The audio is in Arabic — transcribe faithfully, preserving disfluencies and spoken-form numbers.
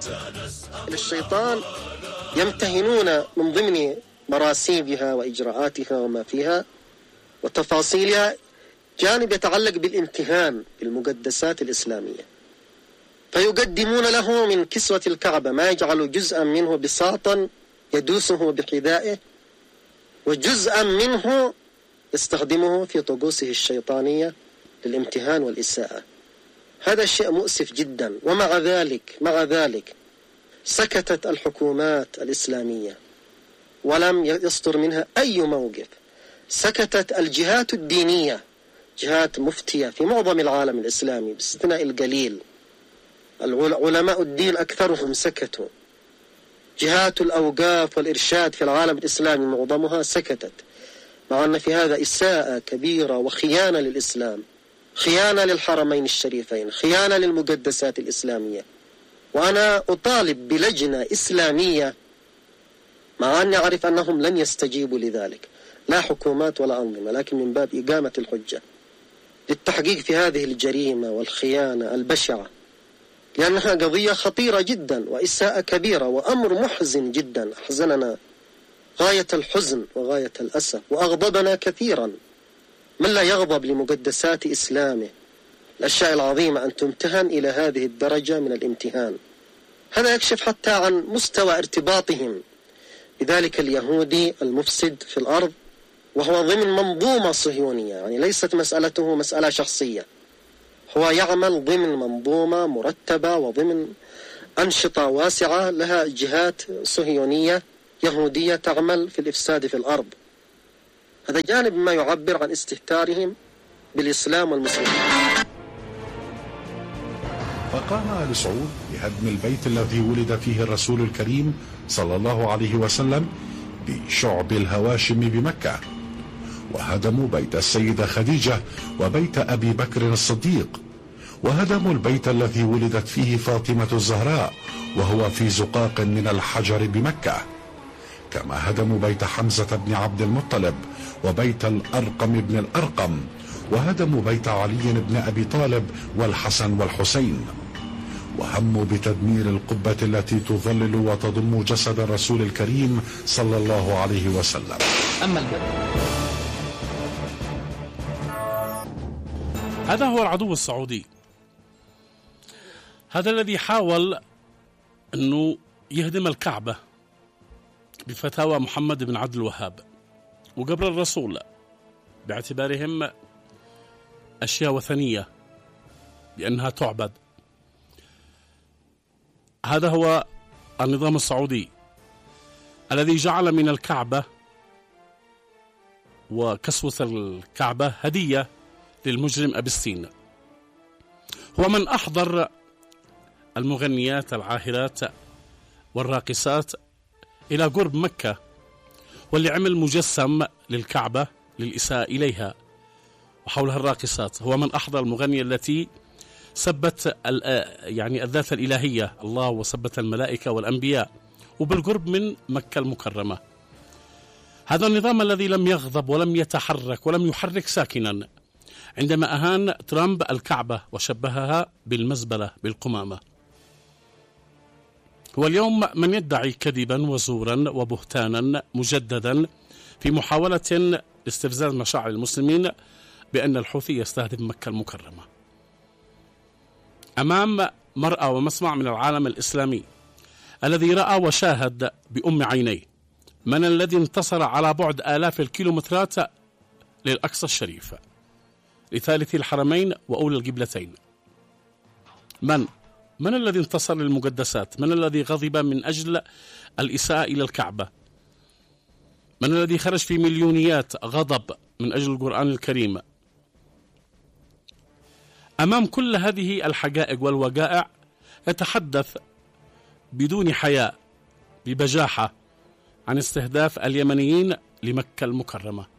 للشيطان يمتهنون من ضمن مراسيمها وإجراءاتها وما فيها وتفاصيلها جانب يتعلق بالامتهان بالمقدسات الإسلامية، فيقدمون له من كسوة الكعبة ما يجعل جزءا منه بساطا يدوسه بحذائه، وجزءا منه يستخدمه في طقوسه الشيطانية للامتهان والإساءة. هذا الشيء مؤسف جدا. ومع ذلك مع ذلك سكتت الحكومات الإسلامية ولم يصدر منها أي موقف. سكتت الجهات الدينية، جهات مفتية في معظم العالم الإسلامي باستثناء القليل. علماء الدين أكثرهم سكتوا. جهات الأوقاف والإرشاد في العالم الإسلامي معظمها سكتت، مع أن في هذا إساءة كبيرة وخيانة للإسلام، خيانة للحرمين الشريفين، خيانة للمقدسات الإسلامية. وأنا أطالب بلجنة إسلامية، مع أني أعرف أنهم لن يستجيبوا لذلك، لا حكومات ولا أنظمة، لكن من باب إقامة الحجة للتحقيق في هذه الجريمة والخيانة البشعة، لأنها قضية خطيرة جدا وإساءة كبيرة وأمر محزن جدا، أحزننا غاية الحزن وغاية الأسف وأغضبنا كثيرا. من لا يغضب لمقدسات إسلامه، الأشياء العظيمة أن تمتهن إلى هذه الدرجة من الامتهان؟ هذا يكشف حتى عن مستوى ارتباطهم بذلك اليهودي المفسد في الأرض، وهو ضمن منظومة صهيونية، يعني ليست مسألته مسألة شخصية، هو يعمل ضمن منظومة مرتبة وضمن أنشطة واسعة لها جهات صهيونية يهودية تعمل في الإفساد في الأرض. هذا جانب ما يعبر عن استهتارهم بالإسلام والمسلمين. فقام آل سعود بهدم البيت الذي ولد فيه الرسول الكريم صلى الله عليه وسلم بشعب الهواشم بمكة، وهدموا بيت السيدة خديجة وبيت أبي بكر الصديق، وهدموا البيت الذي ولدت فيه فاطمة الزهراء وهو في زقاق من الحجر بمكة، كما هدموا بيت حمزة بن عبد المطلب وبيت الأرقم بن الأرقم، وهدموا بيت علي بن أبي طالب والحسن والحسين، وهموا بتدمير القبة التي تظلل وتضم جسد الرسول الكريم صلى الله عليه وسلم. أما البدء هذا هو العدو السعودي، هذا الذي حاول أنه يهدم الكعبة بفتاوى محمد بن عبد الوهاب وقبر الرسول باعتبارهم أشياء وثنية بأنها تعبد. هذا هو النظام السعودي الذي جعل من الكعبة وكسوة الكعبة هدية للمجرم أبستين. هو من أحضر المغنيات العاهرات والراقصات إلى قرب مكة، واللي عمل مجسم للكعبة للإساءة إليها وحولها الراقصات. هو من أحضر المغنية التي سبت يعني الذات الإلهية الله وسبت الملائكة والأنبياء وبالقرب من مكة المكرمة. هذا النظام الذي لم يغضب ولم يتحرك ولم يحرك ساكنا عندما أهان ترامب الكعبة وشبهها بالمزبلة بالقمامة. هو اليوم من يدعي كذبا وزورا وبهتانا مجددا في محاولة استفزاز مشاعر المسلمين بأن الحوثي يستهدف مكة المكرمة أمام مرأى ومسمع من العالم الإسلامي الذي رأى وشاهد بأم عينيه من الذي انتصر على بعد آلاف الكيلومترات للأقصى الشريف لثالث الحرمين وأولى القبلتين. من من الذي انتصر للمقدسات؟ من الذي غضب من أجل الإساءة إلى الكعبة؟ من الذي خرج في مليونيات غضب من أجل القرآن الكريم؟ أمام كل هذه الحقائق والوقائع يتحدث بدون حياء ببجاحة عن استهداف اليمنيين لمكة المكرمة.